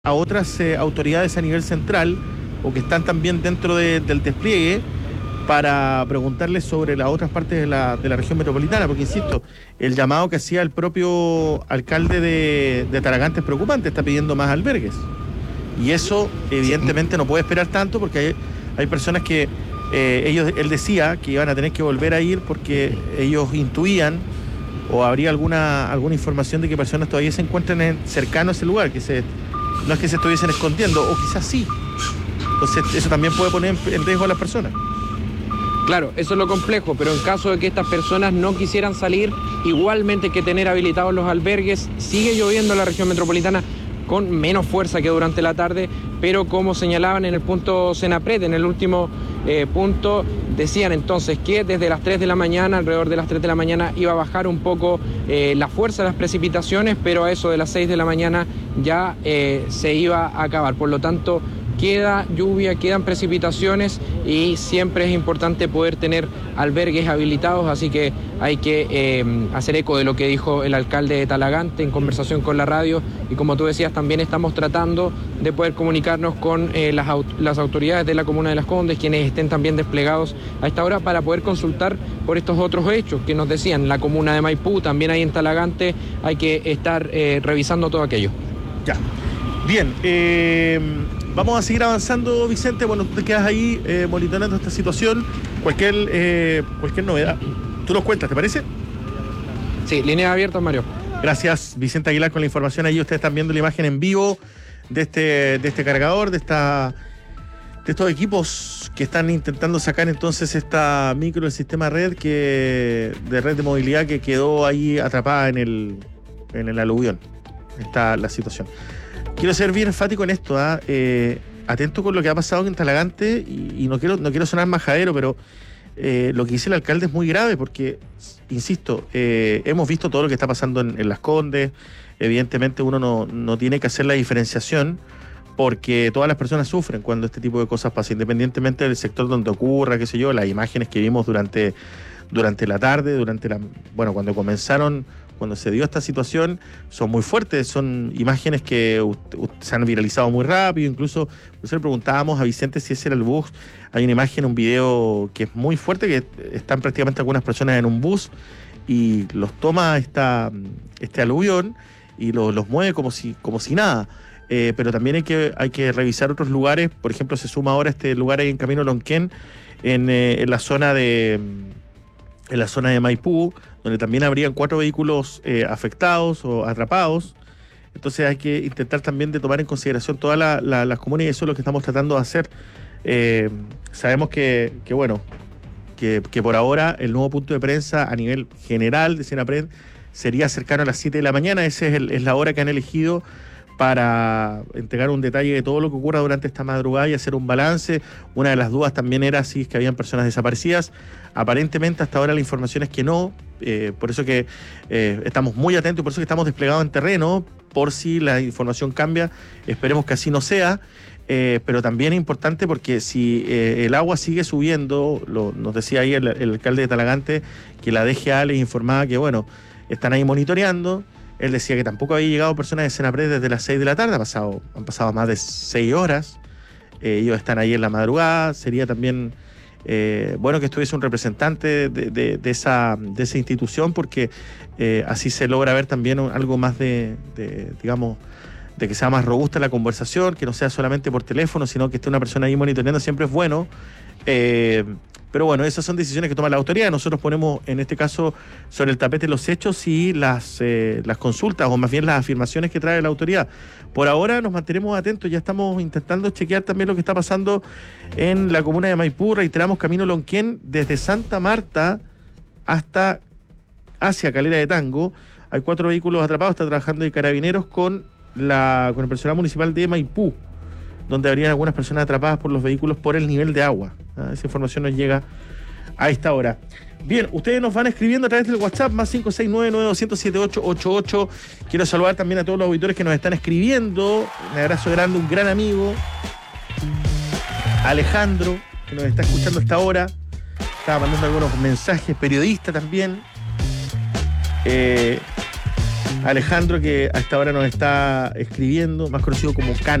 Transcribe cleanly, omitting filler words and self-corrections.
a otras autoridades a nivel central o que están también dentro del despliegue para preguntarles sobre las otras partes de la región metropolitana, porque insisto, el llamado que hacía el propio alcalde de Talagante es preocupante, está pidiendo más albergues y eso evidentemente no puede esperar tanto porque hay personas que él decía que iban a tener que volver a ir porque ellos intuían o habría alguna información de que personas todavía se encuentran cercano a ese lugar, no es que se estuviesen escondiendo, o quizás sí. Entonces eso también puede poner en riesgo a las personas. Claro, eso es lo complejo, pero en caso de que estas personas no quisieran salir, igualmente hay que tener habilitados los albergues. Sigue lloviendo en la región metropolitana con menos fuerza que durante la tarde, pero como señalaban en el punto Senapred, en el último punto, decían entonces que desde las 3 de la mañana, alrededor de las 3 de la mañana, iba a bajar un poco la fuerza de las precipitaciones, pero a eso de las 6 de la mañana ya se iba a acabar. Por lo tanto, queda lluvia, quedan precipitaciones y siempre es importante poder tener albergues habilitados, así que hay que hacer eco de lo que dijo el alcalde de Talagante en conversación con la radio y como tú decías también estamos tratando de poder comunicarnos con las autoridades de la comuna de Las Condes, quienes estén también desplegados a esta hora para poder consultar por estos otros hechos que nos decían, la comuna de Maipú, también ahí en Talagante, hay que estar revisando todo aquello. Ya, bien, vamos a seguir avanzando, Vicente. Bueno, tú te quedas ahí monitoreando esta situación. Cualquier novedad, tú nos cuentas, ¿te parece? Sí, líneas abiertas, Mario. Gracias, Vicente Aguilar, con la información. Ahí ustedes están viendo la imagen en vivo de este cargador, de estos equipos que están intentando sacar entonces esta micro del sistema red de red de movilidad que quedó ahí atrapada en el aluvión. Está la situación. Quiero ser bien enfático en esto, atento con lo que ha pasado en Talagante y no quiero sonar majadero, pero lo que dice el alcalde es muy grave porque, insisto, hemos visto todo lo que está pasando en Las Condes. Evidentemente uno no tiene que hacer la diferenciación porque todas las personas sufren cuando este tipo de cosas pasan, independientemente del sector donde ocurra, qué sé yo, las imágenes que vimos durante la tarde, cuando se dio esta situación, son muy fuertes, son imágenes que se han viralizado muy rápido, incluso nosotros le preguntábamos a Vicente si ese era el bus, hay una imagen, un video que es muy fuerte, que están prácticamente algunas personas en un bus y los toma este aluvión y los mueve como si nada. Pero también hay que revisar otros lugares, por ejemplo se suma ahora este lugar ahí en Camino Lonquén, en la zona de Maipú, donde también habrían 4 vehículos afectados o atrapados. Entonces hay que intentar también de tomar en consideración todas las comunas y eso es lo que estamos tratando de hacer. Sabemos que por ahora el nuevo punto de prensa a nivel general de Senapred sería cercano a las 7 de la mañana. Esa es la hora que han elegido para entregar un detalle de todo lo que ocurra durante esta madrugada y hacer un balance. Una de las dudas también era si es que habían personas desaparecidas. Aparentemente hasta ahora la información es que no, por eso que estamos muy atentos y por eso que estamos desplegados en terreno, por si la información cambia, esperemos que así no sea, pero también es importante porque si el agua sigue subiendo, nos decía ahí el alcalde de Talagante que la DGA les informaba que están ahí monitoreando. Él decía que tampoco había llegado personas de Senapred desde las 6 de la tarde, han pasado más de 6 horas, ellos están ahí en la madrugada, sería también bueno que estuviese un representante de esa institución porque así se logra ver también algo más de que sea más robusta la conversación, que no sea solamente por teléfono, sino que esté una persona ahí monitoreando, siempre es bueno. Pero bueno, esas son decisiones que toma la autoridad. Nosotros ponemos, en este caso, sobre el tapete los hechos y las consultas, o más bien las afirmaciones que trae la autoridad. Por ahora nos mantenemos atentos, ya estamos intentando chequear también lo que está pasando en la comuna de Maipú. Reiteramos, Camino Lonquén, desde Santa Marta hacia Calera de Tango. Hay 4 vehículos atrapados, está trabajando de carabineros con el personal municipal de Maipú, donde habrían algunas personas atrapadas por los vehículos por el nivel de agua. Esa información nos llega a esta hora. Bien, ustedes nos van escribiendo a través del WhatsApp, más 569-9200-7888. Quiero saludar también a todos los auditores que nos están escribiendo. Un abrazo grande, un gran amigo, Alejandro, que nos está escuchando a esta hora. Estaba mandando algunos mensajes, periodista también. Alejandro, que a esta hora nos está escribiendo, más conocido como Can.